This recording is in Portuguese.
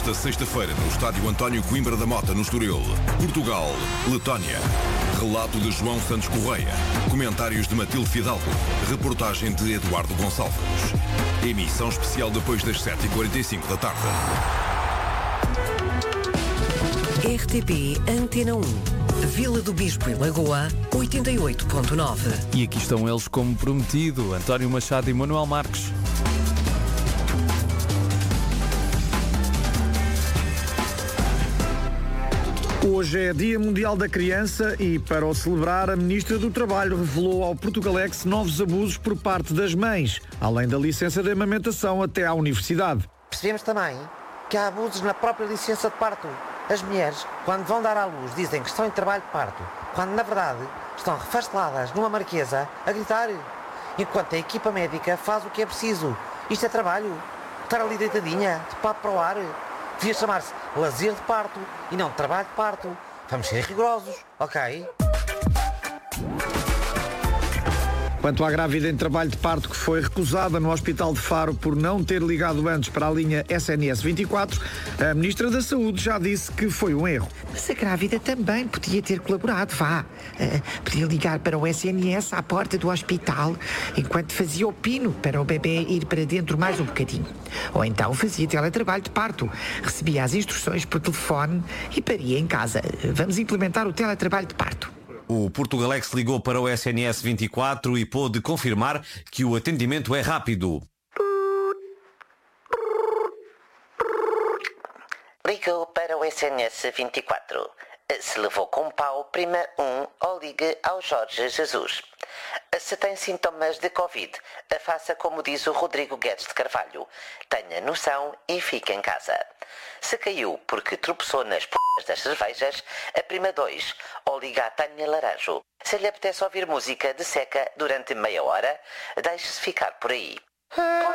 Esta sexta-feira, no estádio António Coimbra da Mota, no Estoril. Portugal, Letónia. Relato de João Santos Correia. Comentários de Matilde Fidalgo. Reportagem de Eduardo Gonçalves. Emissão especial depois das 7h45 da tarde. RTP Antena 1. Vila do Bispo e Lagoa, 88.9. E aqui estão eles como prometido, António Machado e Manuel Marques. Hoje é Dia Mundial da Criança e, para o celebrar, a Ministra do Trabalho revelou ao Portugalex novos abusos por parte das mães, além da licença de amamentação até à universidade. Percebemos também que há abusos na própria licença de parto. As mulheres, quando vão dar à luz, dizem que estão em trabalho de parto, quando, na verdade, estão refasteladas numa marquesa a gritar, enquanto a equipa médica faz o que é preciso. Isto é trabalho. Estar ali deitadinha, de papo para o ar. Devia chamar-se lazer de parto e não trabalho de parto. Vamos ser rigorosos, ok? Quanto à grávida em trabalho de parto que foi recusada no Hospital de Faro por não ter ligado antes para a linha SNS 24, a Ministra da Saúde já disse que foi um erro. Mas a grávida também podia ter colaborado, podia ligar para o SNS à porta do hospital enquanto fazia o pino para o bebê ir para dentro mais um bocadinho. Ou então fazia teletrabalho de parto, recebia as instruções por telefone e paria em casa. Vamos implementar o teletrabalho de parto. O Portugalex ligou para o SNS 24 e pôde confirmar que o atendimento é rápido. Ligou para o SNS 24. Se levou com pau, prima 1 ou ligue ao Jorge Jesus. Se tem sintomas de Covid, faça como diz o Rodrigo Guedes de Carvalho. Tenha noção e fique em casa. Se caiu porque tropeçou nas p***as das cervejas, a prima 2 ou liga a Tânia Laranjo. Se lhe apetece ouvir música de seca durante meia hora, deixe-se ficar por aí.